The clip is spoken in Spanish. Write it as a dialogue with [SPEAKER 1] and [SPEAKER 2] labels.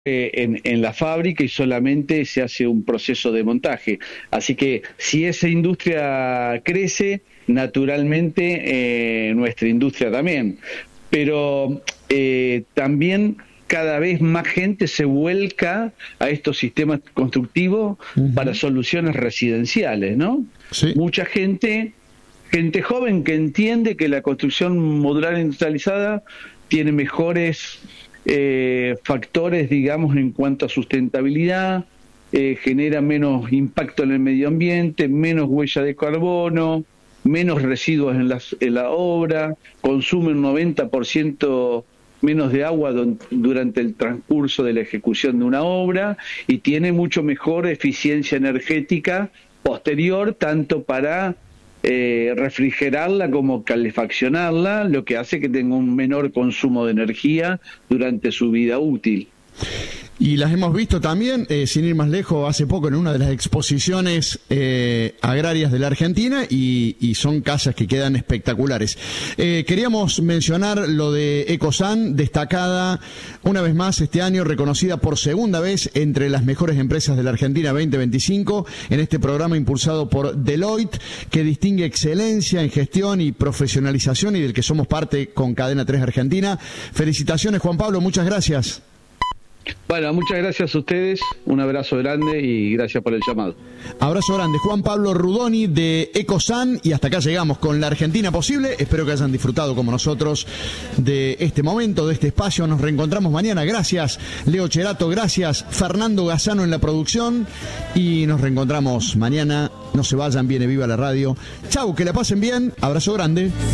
[SPEAKER 1] en la fábrica y solamente se hace un proceso de montaje. Así que si esa industria crece, naturalmente nuestra industria también. Pero también cada vez más gente se vuelca a estos sistemas constructivos para soluciones residenciales, ¿no?
[SPEAKER 2] Sí.
[SPEAKER 1] Mucha gente joven que entiende que la construcción modular industrializada tiene mejores factores, digamos, en cuanto a sustentabilidad, genera menos impacto en el medio ambiente, menos huella de carbono, menos residuos en la obra, consume un 90% menos de agua durante el transcurso de la ejecución de una obra y tiene mucho mejor eficiencia energética posterior, tanto para refrigerarla como calefaccionarla, lo que hace que tenga un menor consumo de energía durante su vida útil.
[SPEAKER 2] Y las hemos visto también, sin ir más lejos, hace poco en una de las exposiciones agrarias de la Argentina y son casas que quedan espectaculares. Queríamos mencionar lo de Ecosan, destacada una vez más este año, reconocida por segunda vez entre las mejores empresas de la Argentina 2025 en este programa impulsado por Deloitte, que distingue excelencia en gestión y profesionalización y del que somos parte con Cadena 3 Argentina. Felicitaciones, Juan Pablo, muchas gracias.
[SPEAKER 1] Bueno, muchas gracias a ustedes, un abrazo grande y gracias por el llamado.
[SPEAKER 2] Abrazo grande, Juan Pablo Rudoni de Ecosan, y hasta acá llegamos con la Argentina Posible. Espero que hayan disfrutado como nosotros de este momento, de este espacio. Nos reencontramos mañana. Gracias, Leo Cherato, gracias, Fernando Gazzano en la producción, y nos reencontramos mañana. No se vayan, viene viva la radio. Chau, que la pasen bien, abrazo grande.